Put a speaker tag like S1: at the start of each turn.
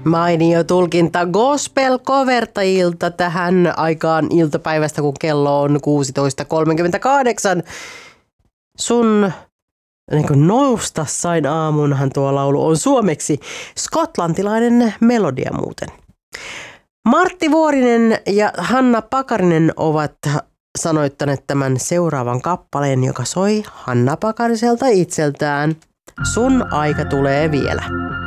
S1: Mainio tulkinta gospel-kovertajilta tähän aikaan iltapäivästä, kun kello on 16.38. Sun niin nousta sain aamunhan tuo laulu on suomeksi. Skotlantilainen melodia muuten. Martti Vuorinen ja Hanna Pakarinen ovat sanoittaneet tämän seuraavan kappaleen, joka soi Hanna Pakariselta itseltään. Sun aika tulee vielä.